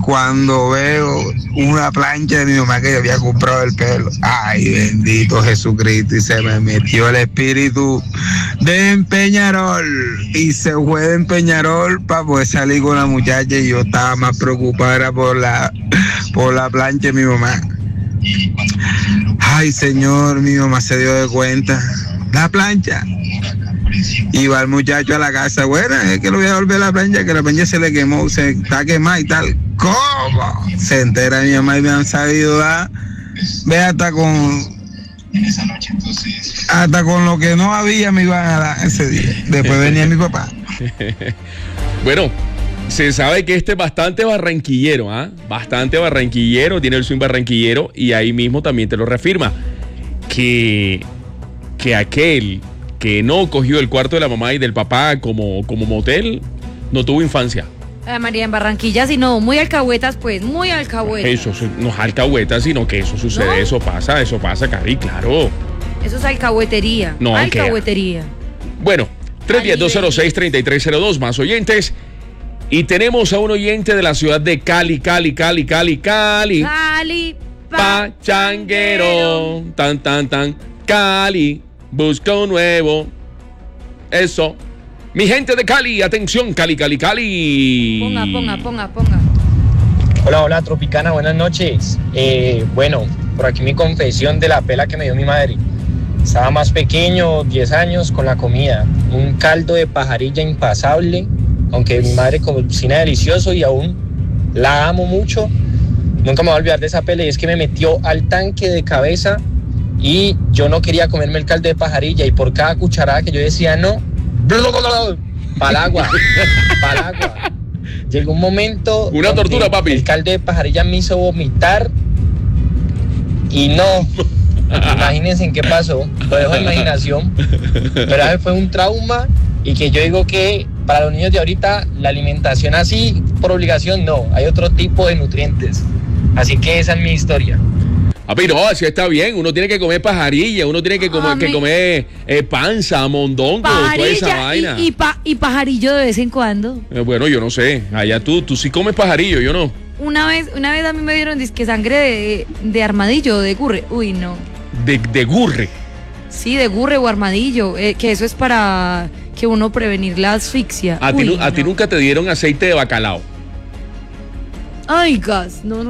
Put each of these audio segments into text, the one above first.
cuando veo una plancha de mi mamá que yo había comprado el pelo, ay, bendito Jesucristo, y se me metió el espíritu de Peñarol, y se fue de Peñarol para poder salir con la muchacha, y yo estaba más preocupada por la plancha de mi mamá. Ay, señor, mi mamá se dio de cuenta, la plancha. Y va el muchacho a la casa, bueno, es que lo voy a devolver la plancha, que la plancha se le quemó, se está quemada y tal. ¿Cómo? Se entera mi mamá y me han sabido dar, ve hasta con lo que no había me iban a dar ese día. Después venía mi papá. Bueno, se sabe que este es bastante barranquillero, bastante barranquillero, tiene el swing barranquillero, y ahí mismo también te lo reafirma, que aquel que no cogió el cuarto de la mamá y del papá como motel, no tuvo infancia. María, en Barranquilla, sino muy alcahuetas, pues, muy alcahuetas. Eso no es alcahuetas, sino que eso sucede, ¿no? Eso pasa, Cari, claro. Eso es alcahuetería. No, alcahuetería. Bueno, 310-206-3302, más oyentes. Y tenemos a un oyente de la ciudad de Cali. Cali, pachanguero. Tan. Cali. Busca un nuevo. Eso. Mi gente de Cali, atención, Cali. Ponga. Hola, Tropicana, buenas noches. Bueno, por aquí mi confesión de la pela que me dio mi madre. Estaba más pequeño, 10 años, con la comida. Un caldo de pajarilla impasable, aunque mi madre cocina delicioso y aún la amo mucho. Nunca me voy a olvidar de esa pela, y es que me metió al tanque de cabeza y yo no quería comerme el caldo de pajarilla, y por cada cucharada que yo decía no, pa'l agua. Llegó un momento, una tortura, papi. El caldo de pajarilla me hizo vomitar y no, imagínense en qué pasó, lo dejo de imaginación, pero ese fue un trauma, y que yo digo que para los niños de ahorita la alimentación así por obligación no, hay otro tipo de nutrientes, así que esa es mi historia. No, así está bien. Uno tiene que comer pajarilla, uno tiene que comer panza, mondongo, toda esa vaina. Y pajarillo de vez en cuando. Bueno, yo no sé. Allá tú sí comes pajarillo, yo no. Una vez a mí me dieron disque sangre de armadillo, de gurre. Uy, no. ¿De gurre? Sí, de gurre o armadillo. Que eso es para que uno prevenir la asfixia. A ti nunca te dieron aceite de bacalao. Ay, gas. No.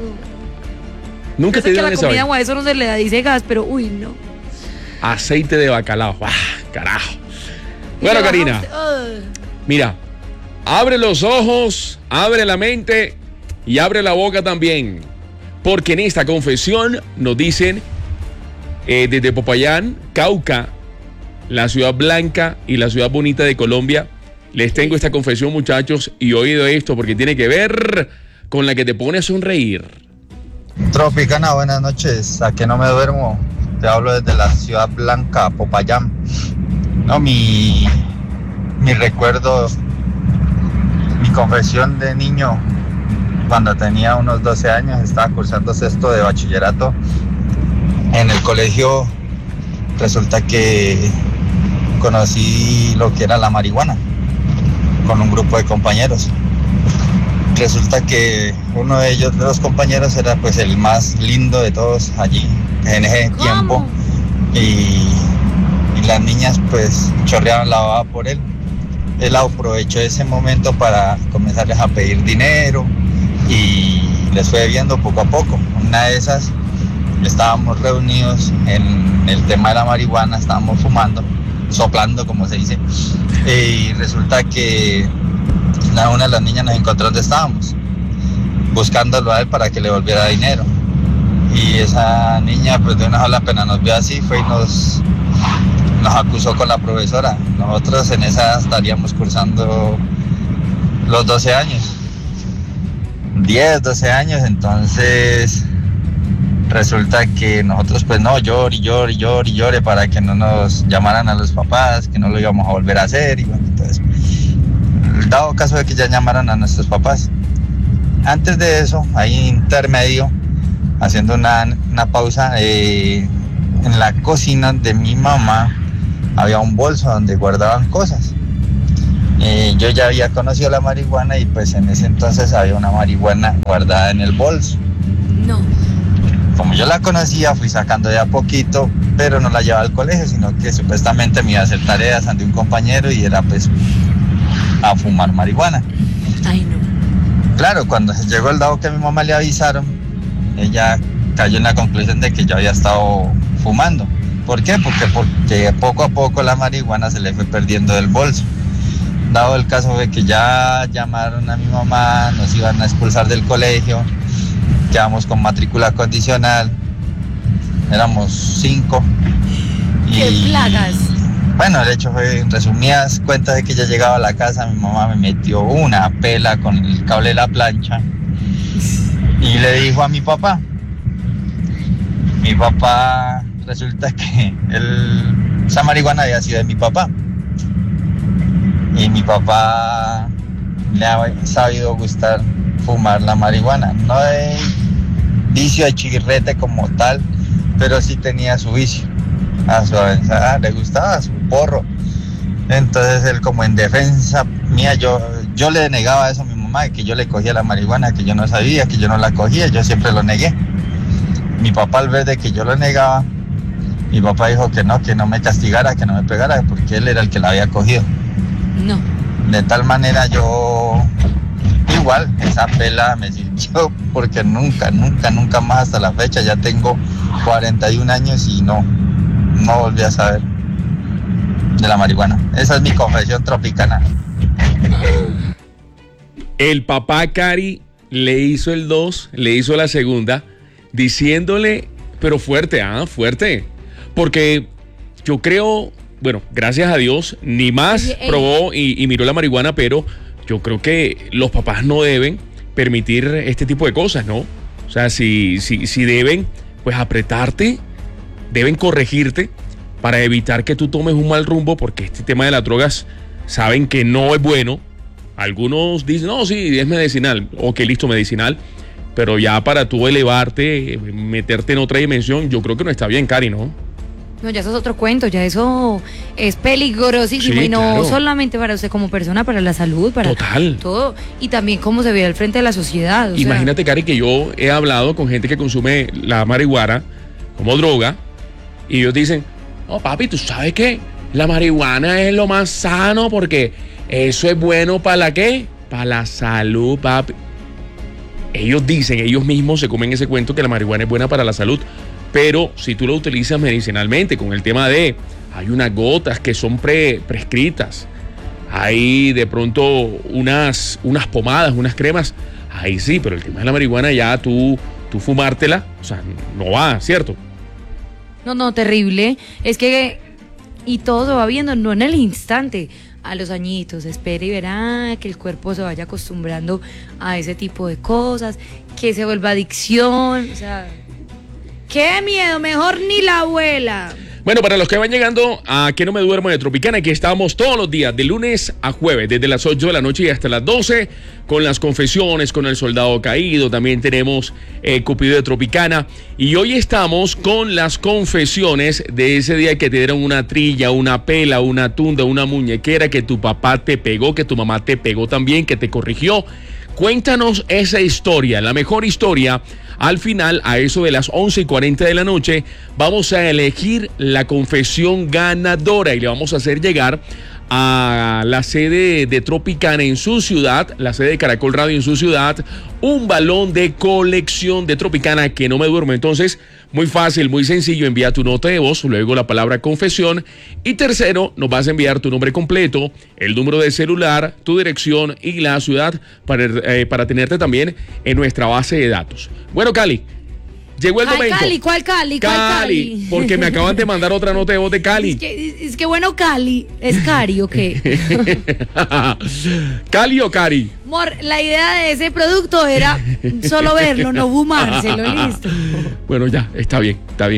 Nunca te dieron esa comida, eso no se le da, dice gas, pero uy, no. Aceite de bacalao. Carajo. Bueno, Karina, mira, abre los ojos, abre la mente y abre la boca también, porque en esta confesión nos dicen desde Popayán, Cauca, la ciudad blanca y la ciudad bonita de Colombia. Les tengo esta confesión, muchachos, y oído esto porque tiene que ver con la que te pone a sonreír. Tropicana, buenas noches. ¿A que no me duermo? Te hablo desde la ciudad blanca, Popayán. No, mi recuerdo, mi confesión de niño, cuando tenía unos 12 años, estaba cursando sexto de bachillerato en el colegio. Resulta que conocí lo que era la marihuana con un grupo de compañeros. Resulta que uno de ellos, de los compañeros, era pues el más lindo de todos allí en ese tiempo, y las niñas pues chorreaban la baba por él. Él aprovechó ese momento para comenzarles a pedir dinero y les fue viendo poco a poco. Una de esas, estábamos reunidos en el tema de la marihuana, estábamos fumando, soplando como se dice, y resulta que una de las niñas nos encontró donde estábamos, buscándolo a él para que le volviera dinero, y esa niña pues de una sola pena nos vio así, fue y nos acusó con la profesora. Nosotros en esa estaríamos cursando los 12 años, 10, 12 años, entonces resulta que nosotros pues no, llore para que no nos llamaran a los papás, que no lo íbamos a volver a hacer, y bueno, entonces dado caso de que ya llamaran a nuestros papás. Antes de eso, ahí intermedio, haciendo una pausa, en la cocina de mi mamá había un bolso donde guardaban cosas. Yo ya había conocido la marihuana y pues en ese entonces había una marihuana guardada en el bolso. No. Como yo la conocía, fui sacando de a poquito, pero no la llevaba al colegio, sino que supuestamente me iba a hacer tareas ante un compañero y era pues a fumar marihuana. Ay, no. Claro, cuando llegó el dado que a mi mamá le avisaron, ella cayó en la conclusión de que yo había estado fumando. ¿Por qué? Porque poco a poco la marihuana se le fue perdiendo del bolso. Dado el caso de que ya llamaron a mi mamá, nos iban a expulsar del colegio, quedamos con matrícula condicional, éramos 5. ¡Qué plagas! Bueno, el hecho fue, en resumidas cuentas, de que ya llegaba a la casa, mi mamá me metió una pela con el cable de la plancha y le dijo a mi papá. Mi papá, resulta que esa marihuana había sido de mi papá. Y mi papá le ha sabido gustar fumar la marihuana. No de vicio de chirrete como tal, pero sí tenía su vicio. A su avanzada le gustaba su porro. Entonces él, como en defensa mía, yo le denegaba eso a mi mamá, que yo le cogía la marihuana, que yo no sabía, que yo no la cogía, yo siempre lo negué. Mi papá, al ver de que yo lo negaba, mi papá dijo que no me castigara, que no me pegara, porque él era el que la había cogido. No. De tal manera yo, igual, esa pela me sirvió, porque nunca más hasta la fecha, ya tengo 41 años y no volví a saber de la marihuana. Esa es mi confesión tropicana. El papá Cari le hizo el 2, le hizo la segunda, diciéndole, pero fuerte, fuerte, porque yo creo, bueno, gracias a Dios, ni más probó y miró la marihuana, pero yo creo que los papás no deben permitir este tipo de cosas, ¿no? O sea, si deben, pues apretarte, deben corregirte para evitar que tú tomes un mal rumbo, porque este tema de las drogas saben que no es bueno. Algunos dicen, no, sí, es medicinal, ok, listo, medicinal, pero ya para tú elevarte, meterte en otra dimensión, yo creo que no está bien, Cari, ¿no? No, ya eso es otro cuento, ya eso es peligrosísimo, Sí, y no claro. solamente para usted como persona, para la salud, para Total. todo, y también cómo se ve al frente de la sociedad. O Imagínate, Cari, que yo he hablado con gente que consume la marihuana como droga y ellos dicen, no, papi, ¿tú sabes qué? La marihuana es lo más sano porque eso es bueno para la ¿qué? Para la salud, papi. Ellos dicen, ellos mismos se comen ese cuento que la marihuana es buena para la salud, pero si tú lo utilizas medicinalmente con el tema de, hay unas gotas que son prescritas, hay de pronto unas pomadas, unas cremas, ahí sí, pero el tema de la marihuana ya tú fumártela, o sea, no va, ¿cierto? No, terrible. Es que, y todo se va viendo, no en el instante, a los añitos, espere y verá que el cuerpo se vaya acostumbrando a ese tipo de cosas, que se vuelva adicción, o sea, qué miedo, mejor ni la abuela. Bueno, para los que van llegando a Que No Me Duermo de Tropicana, aquí estamos todos los días, de lunes a jueves, desde las 8 de la noche y hasta las 12, con las confesiones, con el soldado caído, también tenemos Cupido de Tropicana, y hoy estamos con las confesiones de ese día que te dieron una trilla, una pela, una tunda, una muñequera, que tu papá te pegó, que tu mamá te pegó también, que te corrigió. Cuéntanos esa historia, la mejor historia. Al final, a eso de las 11:40 de la noche, vamos a elegir la confesión ganadora y le vamos a hacer llegar a la sede de Tropicana en su ciudad, la sede de Caracol Radio en su ciudad, un balón de colección de Tropicana Que No Me Duermo. Entonces, muy fácil, muy sencillo, envía tu nota de voz, luego la palabra confesión, y tercero, nos vas a enviar tu nombre completo, el número de celular, tu dirección y la ciudad para tenerte también en nuestra base de datos. Bueno, Cali, llegó el momento. ¿Cuál Cali? Porque me acaban de mandar otra nota de voz de Cali. Es que bueno, Cali, ¿es Cari o qué? ¿Cali o Cari? Amor, la idea de ese producto era solo verlo, no fumárselo, listo. Bueno, ya, está bien.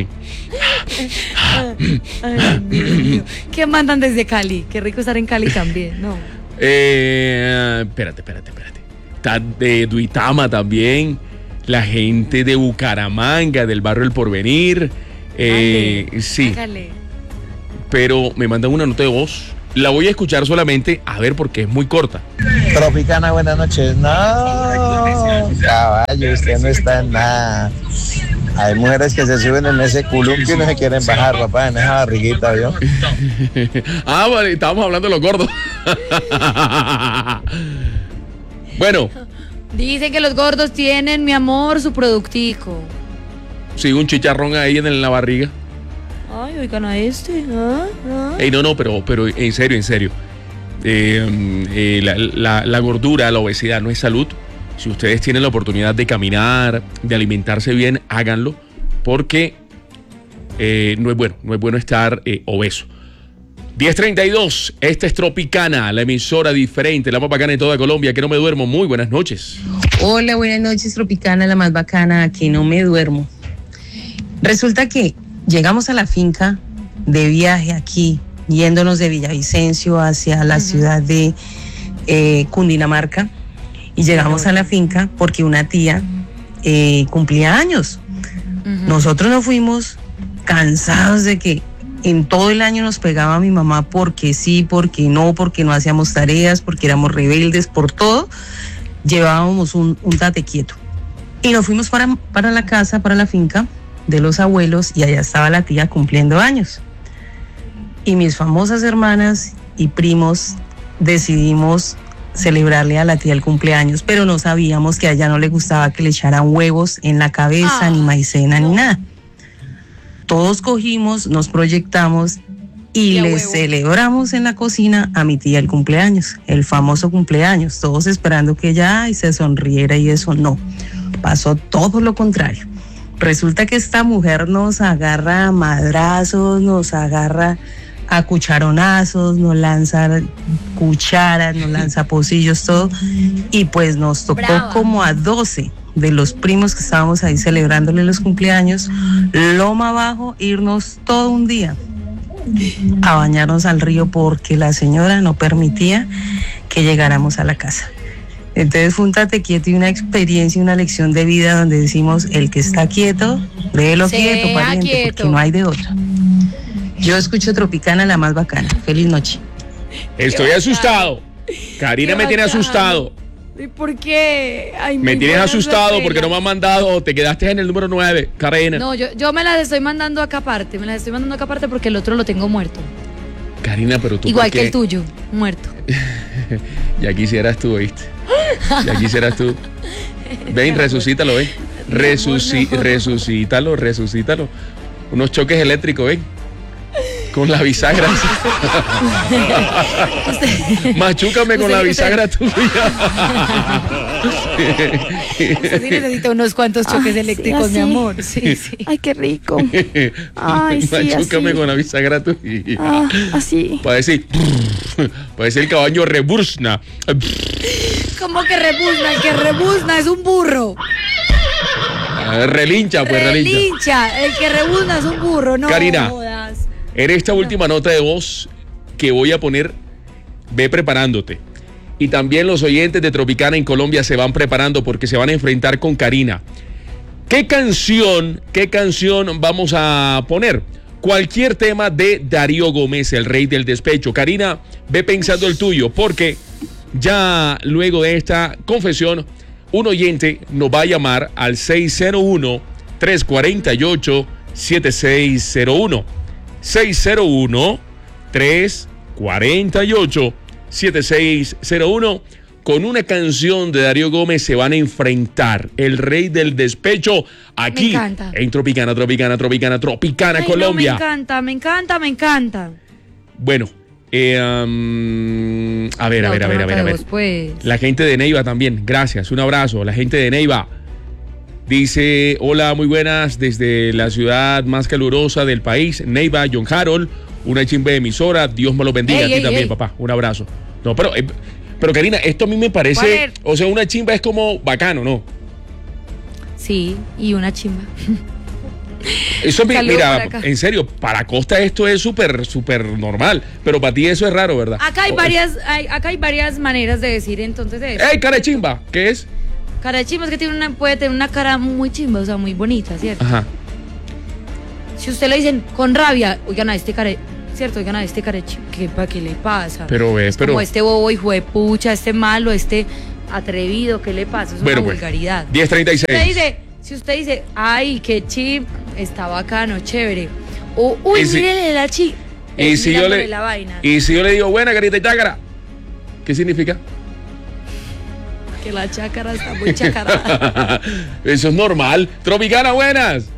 Ay, Dios mío. ¿Qué mandan desde Cali? Qué rico estar en Cali también, ¿no? Espérate. Está de Duitama también. La gente de Bucaramanga, del barrio El Porvenir. Sí. Hágale. Pero me mandan una nota de voz La voy a escuchar solamente, a ver, porque es muy corta. Tropicana, buenas noches. No, caballo, usted no está en nada. Hay mujeres que se suben en ese columpio y no se quieren bajar, papá, en esa barriguita, ¿vio? Vale, estábamos hablando de los gordos. Bueno. Dicen que los gordos tienen, mi amor, su productico. Sí, un chicharrón ahí en la barriga. Ay, oigan a este. Ey, no, pero en serio. La gordura, la obesidad no es salud. Si ustedes tienen la oportunidad de caminar, de alimentarse bien, háganlo, porque no es bueno estar obeso. 10:32, esta es Tropicana, la emisora diferente, la más bacana de toda Colombia, que no me duermo. Muy buenas noches. Hola, buenas noches, Tropicana, la más bacana, que no me duermo. Resulta que llegamos a la finca de viaje aquí, yéndonos de Villavicencio hacia la ciudad de Cundinamarca, y llegamos a la finca porque una tía cumplía años. Nosotros nos fuimos cansados de que en todo el año nos pegaba mi mamá porque sí, porque no hacíamos tareas, porque éramos rebeldes, por todo. Llevábamos un tate quieto. Y nos fuimos para la casa, para la finca de los abuelos, y allá estaba la tía cumpliendo años. Y mis famosas hermanas y primos decidimos celebrarle a la tía el cumpleaños, pero no sabíamos que a ella no le gustaba que le echaran huevos en la cabeza, ni maicena, ni nada. Todos cogimos, nos proyectamos y le celebramos en la cocina a mi tía el cumpleaños, el famoso cumpleaños, todos esperando que ella se sonriera, y eso no. Pasó todo lo contrario. Resulta que esta mujer nos agarra a madrazos, nos agarra a cucharonazos, nos lanza cucharas, nos lanza pocillos, todo, y pues nos tocó como a 12 de los primos que estábamos ahí celebrándole los cumpleaños, loma abajo, irnos todo un día a bañarnos al río porque la señora no permitía que llegáramos a la casa. Entonces fue un tate quieto y una experiencia, una lección de vida donde decimos, el que está quieto, déjelo quieto, pariente, porque no hay de otra. Yo escucho Tropicana, la más bacana. Feliz noche. Estoy asustado. Karina me tiene asustado. ¿Y por qué? Ay, me tienes asustado porque no me han mandado. Te quedaste en el número 9, Karina. No, yo me las estoy mandando acá aparte. Porque el otro lo tengo muerto. Karina, pero tú. Igual que el tuyo, muerto. Ya quisieras tú, ¿oíste? Ya quisieras tú. Ven, resucítalo, ven. Resucítalo. Unos choques eléctricos, ven. Con la bisagra. Machúcame con la bisagra tuya. Usted sí necesita unos cuantos choques eléctricos, mi amor. Sí. Ay, qué rico. Ay, sí, machúcame así. con la bisagra tuya. Así. Para decir el caballo rebuzna. ¿Cómo que rebuzna? El que rebuzna es un burro. Relincha, pues relincha. El que rebuzna es un burro, no Karina, jodas. En esta última nota de voz que voy a poner, ve preparándote. Y también los oyentes de Tropicana en Colombia se van preparando porque se van a enfrentar con Karina. ¿Qué canción vamos a poner? Cualquier tema de Darío Gómez, el rey del despecho. Karina, ve pensando el tuyo, porque ya luego de esta confesión, un oyente nos va a llamar al 601-348-7601. 601-348-7601. Con una canción de Darío Gómez se van a enfrentar el rey del despecho aquí en Tropicana, Ay, Colombia. No, me encanta. Bueno, a ver. Pues. La gente de Neiva también, gracias, un abrazo. La gente de Neiva dice, hola, muy buenas, desde la ciudad más calurosa del país, Neiva, John Harold, una chimba de emisora, Dios me lo bendiga. A ti también, papá, un abrazo. No, pero Karina, esto a mí me parece, o sea, una chimba es como bacano, ¿no? Sí, y una chimba. Eso, mira, en serio, para Costa esto es súper normal, pero para ti eso es raro, ¿verdad? Acá hay varias maneras de decir entonces eso. ¡Ey, cara de chimba! ¿Qué es? Cara de chimba es que puede tener una cara muy chimba, o sea, muy bonita, ¿cierto? Ajá. Si usted le dicen con rabia, oigan, a este cara, ¿cierto? Oigan, a este carechi, ¿qué le pasa? Pero es como este bobo hijo de pucha, este malo, este atrevido, ¿qué le pasa? Es una vulgaridad. 10:36. Si usted dice, ay, qué chip, está bacano, chévere. O, uy, mírele la chip. Y si yo le, la vaina. Y si yo le digo, buena, carita y chácara, ¿qué significa? Que la chácara está muy chacarada. Eso es normal. Tropicana, buenas.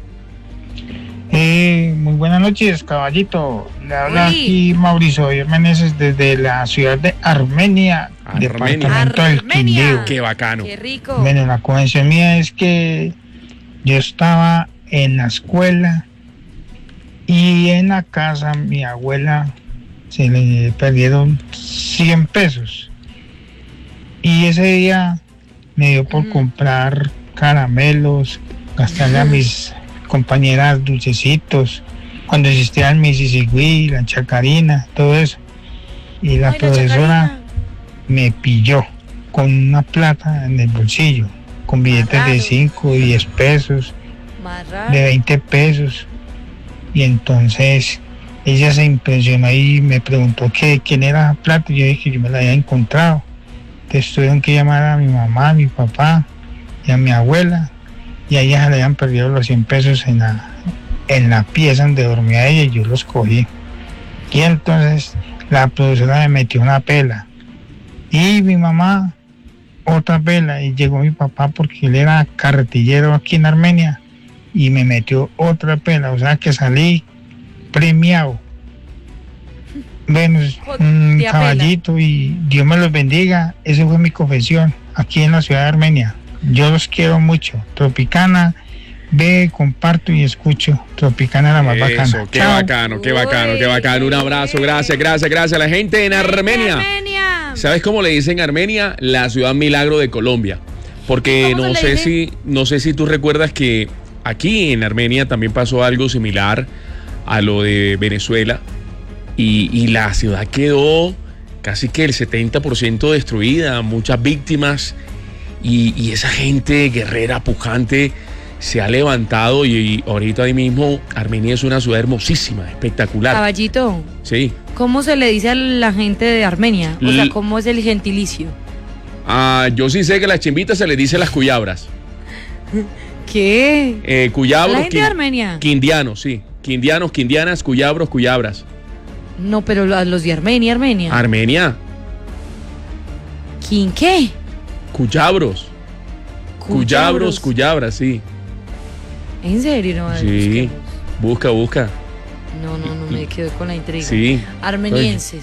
Muy buenas noches, caballito. Le habla aquí Mauricio Meneses desde la ciudad de Armenia, departamento del Quindío. Qué bacano. Qué rico. Bueno, la convención mía es que yo estaba en la escuela y en la casa mi abuela se le perdieron 100 pesos. Y ese día me dio por comprar caramelos, gastarle a mis compañeras dulcecitos, cuando existía el Mississippi, la chacarina, todo eso. Y la profesora me pilló con una plata en el bolsillo, con billetes de 5, 10 pesos, de 20 pesos. Y entonces ella se impresionó y me preguntó quién era la plata. Y yo dije que yo me la había encontrado. Entonces tuvieron que llamar a mi mamá, a mi papá y a mi abuela. Y a ella se le habían perdido los 100 pesos en la pieza donde dormía ella y yo los cogí. Y entonces la profesora me metió una pela. Y mi mamá otra pela. Y llegó mi papá porque él era carretillero aquí en Armenia. Y me metió otra pela. O sea que salí premiado. Bueno, un caballito y Dios me los bendiga. Esa fue mi confesión aquí en la ciudad de Armenia. Yo los quiero mucho. Tropicana, ve, comparto y escucho. Tropicana la más bacana. Qué bacano, qué bacano, qué bacano. Un abrazo, gracias a la gente en Armenia. ¿Sabes cómo le dicen Armenia? La ciudad milagro de Colombia. Porque no sé si tú recuerdas que aquí en Armenia también pasó algo similar a lo de Venezuela. Y la ciudad quedó casi que el 70% destruida, muchas víctimas. Y esa gente guerrera, pujante, se ha levantado y ahorita ahí mismo Armenia es una ciudad hermosísima, espectacular. Caballito. Sí. ¿Cómo se le dice a la gente de Armenia? O sea, ¿cómo es el gentilicio? Yo sí sé que a las chimbitas se les dice las cuyabras. ¿Qué? Cuyabros. ¿La gente de Armenia? Quindianos, sí. Quindianos, quindianas, cuyabros, cuyabras. No, pero los de Armenia. Armenia. ¿Quién qué? Cuyabros. Cuyabras, sí. ¿En serio? No, sí. Busca. No, me quedo con la intriga. Sí. Armenienses.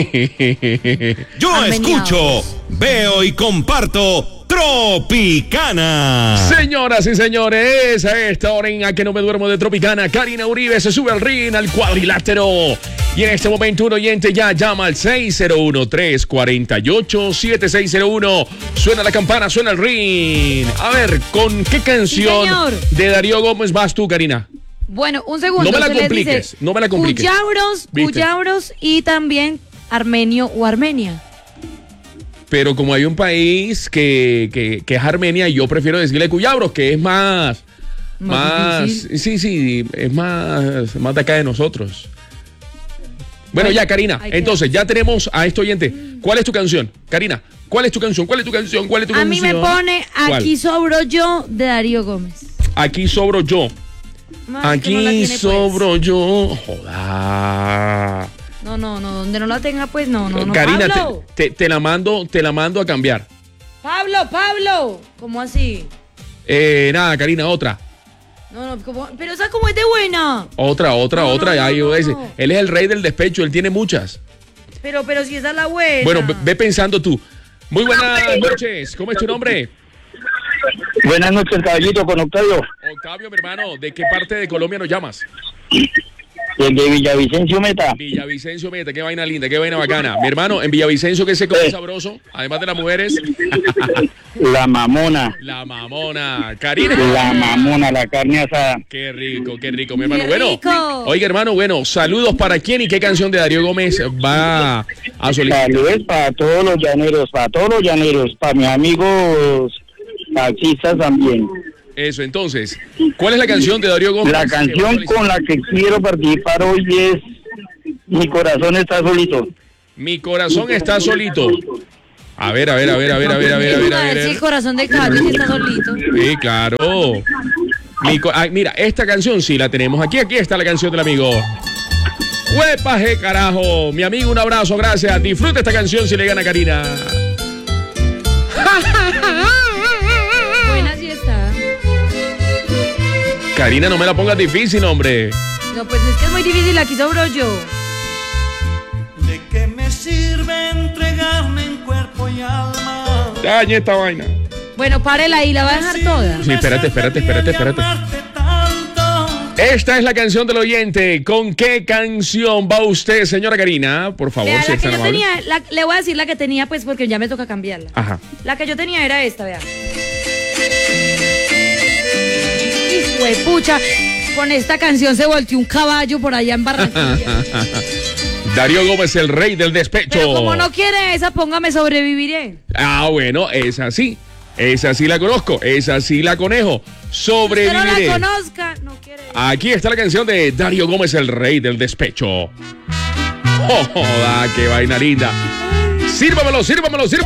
Yo escucho, veo y comparto Tropicana. Señoras y señores, a esta hora en A Que No Me Duermo de Tropicana, Karina Uribe se sube al ring, al cuadrilátero. Y en este momento un oyente ya llama al 601-348-7601. Suena la campana, suena el ring. A ver, ¿con qué canción de Darío Gómez vas tú, Karina? Bueno, un segundo. No me la compliques. Cuyabros y también armenio o Armenia. Pero como hay un país que es Armenia, yo prefiero decirle Cuyabros, que es más sí, es más de acá de nosotros. Bueno, ya, Karina, entonces ya tenemos a este oyente. ¿Cuál es tu canción? Karina, ¿cuál es tu canción? A mí me pone Aquí sobro yo de Darío Gómez. Aquí sobro yo. Aquí sobro yo. Joda. No, donde no la tenga, pues no. Karina, Pablo. te la mando a cambiar. Pablo, ¿cómo así? Nada, Karina, otra. No, pero esa como es de buena. Otra. Él es el rey del despecho, él tiene muchas. Pero si esa es la buena. Bueno, ve pensando tú. Muy buenas noches, ¿cómo es tu nombre? Buenas noches, caballito, con Octavio. Octavio, mi hermano, ¿de qué parte de Colombia nos llamas? Desde Villavicencio Meta. Villavicencio Meta, qué vaina linda, qué vaina bacana. Mi hermano, en Villavicencio, ¿qué se come sabroso? Además de las mujeres. La mamona. Karina. La mamona, la carne asada. Qué rico, mi hermano. Oiga, hermano, saludos para quién y qué canción de Darío Gómez va a solicitar. Saludos para todos los llaneros, para mis amigos taxistas también. Eso, entonces, ¿cuál es la canción de Darío Gómez? La canción con la que quiero participar hoy es Mi corazón está solito. Mi corazón está solito. A ver. A ver si el corazón de Carlos está solito. Sí, claro. Mira, esta canción sí la tenemos aquí. Aquí está la canción del amigo. ¡Huepaje, carajo! Mi amigo, un abrazo, gracias. Disfruta esta canción si le gana a Karina. Buena sí está. Karina, no me la pongas difícil, hombre. No, pues es que es muy difícil, aquí sobro yo. ¿De qué me sirve entregarme en cuerpo y alma? Dañe esta vaina. Bueno, párela ahí, la va a dejar toda. Sí, espérate. Esta es la canción del oyente. ¿Con qué canción va usted, señora Karina? Por favor, vea, si la es que tan yo amable. tenía, le voy a decir la que tenía, pues, porque ya me toca cambiarla. Ajá. La que yo tenía era esta, vea. Hijo de pucha, con esta canción se volteó un caballo por allá en Barranquilla. Darío Gómez, el rey del despecho. Pero como no quiere esa, póngame Sobreviviré. Ah, bueno, es así. Esa sí la conozco, esa sí la conejo. Sobreviviré. Pero no la conozca, no quiere. Aquí está la canción de Darío Gómez, el rey del despecho. ¡Joda, qué vaina linda! ¡Sírvamelo! ¿Usted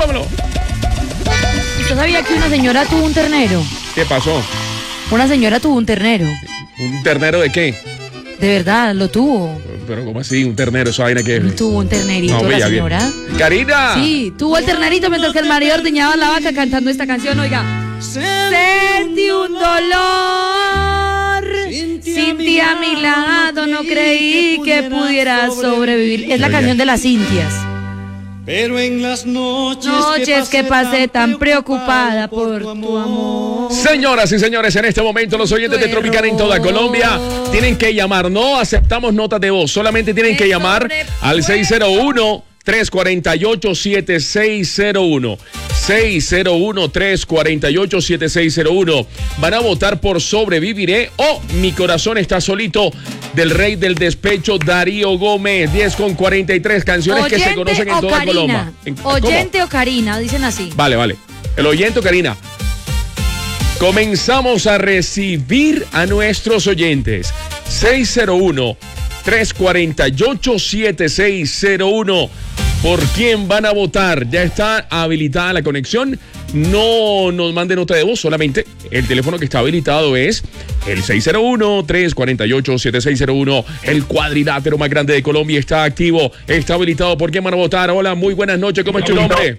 sabía que una señora tuvo un ternero? ¿Qué pasó? Una señora tuvo un ternero. ¿Un ternero de qué? De verdad, lo tuvo. Pero ¿cómo así? ¿Un ternero? ¿Esa vaina qué? Tuvo un ternerito, No, la ya, señora. bien. ¡Karina! Sí, tuvo el ternerito mientras que el marido ordeñaba la vaca cantando esta canción, oiga. Sentí un dolor, sin ti a mi lado, no creí que pudiera sobrevivir. Es la canción de las Cintias. Pero en las noches que pasé tan preocupada por tu amor. Señoras y señores, en este momento los oyentes de Tropicana en toda Colombia tienen que llamar. No aceptamos notas de voz, solamente tienen que llamar al 601-348-7601. 601-348-7601. Van a votar por Sobreviviré o Mi corazón está solito del rey del despecho, Darío Gómez. 10:43 canciones que se conocen en toda Colombia. Oyente o Karina, dicen así. Vale. El oyente o Karina. Comenzamos a recibir a nuestros oyentes. 601-348-7601. ¿Por quién van a votar? Ya está habilitada la conexión. No nos mande nota de voz, solamente el teléfono que está habilitado es el 601-348-7601. El cuadrilátero más grande de Colombia está activo, está habilitado. ¿Por quién van a votar? Hola, muy buenas noches. ¿Cómo es tu nombre?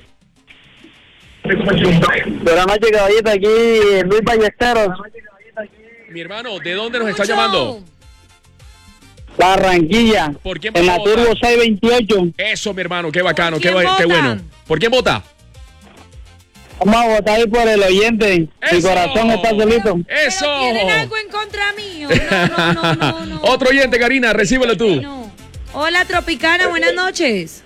Buenas noches, caballito. Aquí Luis Ballesteros. Mi hermano, ¿de dónde nos está llamando? Barranquilla. ¿Por quién en va a la votar? Turbo 628. Eso, mi hermano, qué bacano, qué votan? bueno. ¿Por quién vota? Vamos a votar ahí por el oyente. ¡Eso! Mi corazón está solito. ¡Eso! Pero tienen algo en contra mío. No. Otro oyente, Karina, recíbelo tú. No. Hola, Tropicana, buenas noches.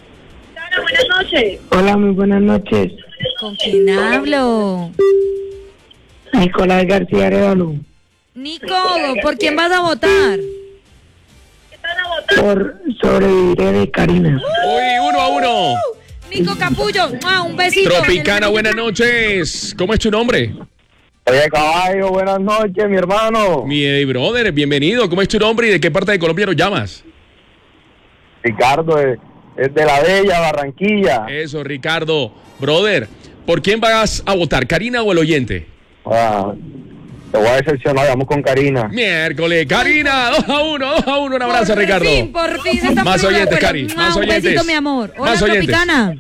Hola, muy buenas noches. ¿Con quién hablo? Nicolás García Arevalo. Nico, ¿por quién vas a votar? Por Sobreviviré de Karina. Uy, 1-1. Nico Capullo, un besito. Tropicana, buenas noches. ¿Cómo es tu nombre? Oye, caballo, buenas noches, mi hermano. Mi brother, bienvenido. ¿Cómo es tu nombre y de qué parte de Colombia nos llamas? Ricardo, es de la Bella, Barranquilla. Eso, Ricardo. Brother, ¿por quién vas a votar? ¿Karina o el oyente? Te voy a decepcionar, vamos con Karina. Miércoles, Karina, 2-1. Un abrazo, Ricardo. Por fin se están Más poniendo de oyentes, acuerdo. Cari, más Un oyentes. besito, mi amor. Hola, Más oyentes. Tropicana.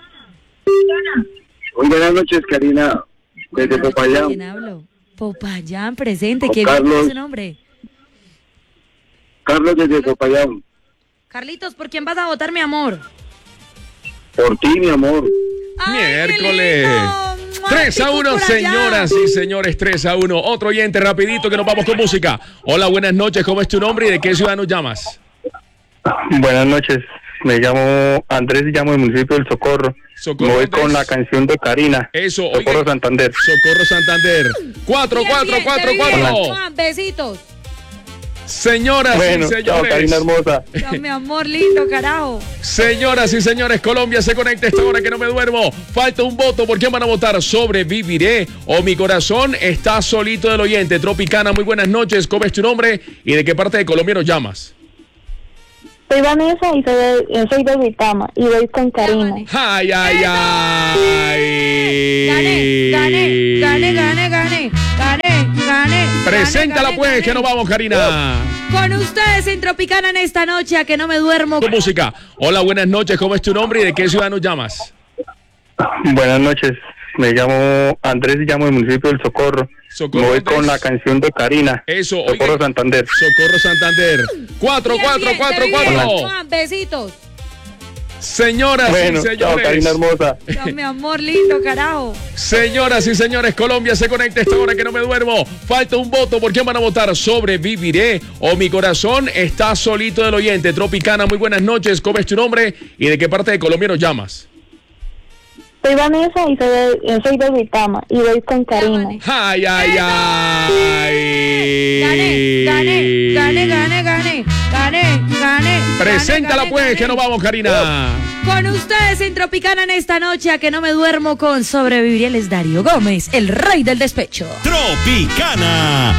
Muy buenas noches, Karina, desde ¿Con Popayán. quién hablo? Popayán, presente. Con ¿Quién es Carlos. ese nombre? Carlos desde Popayán. Carlitos, ¿por quién vas a votar, mi amor? Por ti, mi amor. ¡Ay, Miércoles. qué lindo! 3-1, señoras y señores, 3-1. Otro oyente, rapidito, que nos vamos con música. Hola, buenas noches. ¿Cómo es tu nombre y de qué ciudad nos llamas? Buenas noches, me llamo Andrés y llamo del municipio del Socorro. Socorro, Me voy Andrés. con la canción de Karina. Eso, Socorro oiga. Santander. Socorro Santander. 4. Besitos. Señoras Bueno, y chao, señores. Karina hermosa. Chao, mi amor lindo, carajo. Señoras y señores, Colombia se conecta a esta hora que no me duermo. Falta un voto. ¿Por quién van a votar? ¿Sobreviviré o Mi corazón está solito del oyente? Tropicana, muy buenas noches. ¿Cómo es tu nombre y de qué parte de Colombia nos llamas? Soy Vanessa y soy de Vitama y voy con Karina. ¡Ay, ay, ay! Gané. Preséntala pues, que nos vamos, Karina. Con ustedes en Tropicana en esta noche, a que no me duermo. Tu música. Hola, buenas noches, ¿cómo es tu nombre y de qué ciudad nos llamas? Buenas noches, me llamo Andrés y llamo del municipio del Socorro. Me voy con la canción de Karina. Eso, Socorro oiga. Santander. Socorro Santander. 4. Besitos. Señoras y señores. Chao, Karina hermosa. Chao, mi amor lindo, carajo. Señoras y señores, Colombia se conecta a esta hora que no me duermo. Falta un voto. ¿Por quién van a votar? ¿Sobreviviré o mi corazón está solito del oyente? Tropicana, muy buenas noches. ¿Cómo es tu nombre y de qué parte de Colombia nos llamas? Soy Vanessa y soy de Vitama y voy con Karina. ¡Ay, ay, ay! Gané. Preséntala pues, que nos vamos, Karina. Con ustedes en Tropicana en esta noche, a que no me duermo con Sobreviviré. Él es Darío Gómez, el rey del despecho. Tropicana.